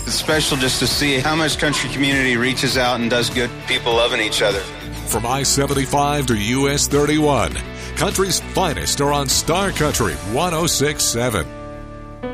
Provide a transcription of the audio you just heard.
It's special just to see how much country community reaches out and does good. People loving each other. From I-75 to US 31, country's finest are on Star Country 106.7.